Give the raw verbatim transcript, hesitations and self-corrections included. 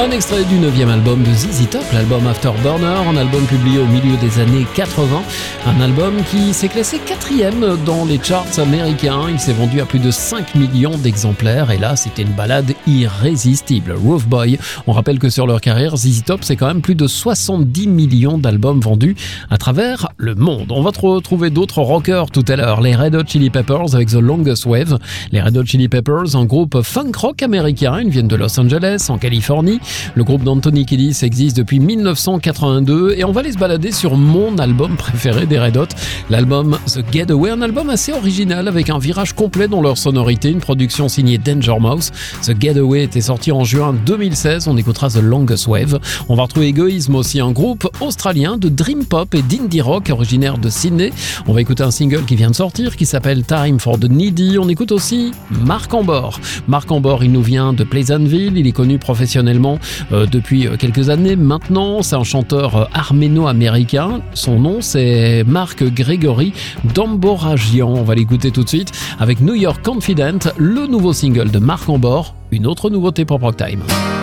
Un extrait du neuvième album de Z Z Top, l'album Afterburner, un album publié au milieu des années quatre-vingts, un album qui s'est classé quatrième dans les charts américains. Il s'est vendu à plus de cinq millions d'exemplaires et là c'était une balade irrésistible. Roof Boy, on rappelle que sur leur carrière, Z Z Top c'est quand même plus de soixante-dix millions d'albums vendus à travers le monde. On va retrouver d'autres rockers tout à l'heure, les Red Hot Chili Peppers avec The Longest Wave. Les Red Hot Chili Peppers, un groupe funk rock américain, ils viennent de Los Angeles en Californie. Le groupe d'Anthony Kiedis existe depuis dix-neuf cent quatre-vingt-deux et on va aller se balader sur mon album préféré des Red Hot, l'album The Getaway, un album assez original avec un virage complet dans leur sonorité, une production signée Danger Mouse. The Getaway était sorti en juin deux mille seize, on écoutera The Longest Wave. On va retrouver Egoism aussi, un groupe australien de dream pop et d'indie rock originaire de Sydney. On va écouter un single qui vient de sortir qui s'appelle Time for the Needy. On écoute aussi Marc Ambor. Marc Ambor, il nous vient de Pleasantville, il est connu professionnellement Euh, depuis quelques années maintenant. C'est un chanteur euh, arméno-américain. Son nom c'est Mark Gregory Damboragian. On va l'écouter tout de suite avec New York Confident, le nouveau single de Marc Ambor, une autre nouveauté pour Prog Time.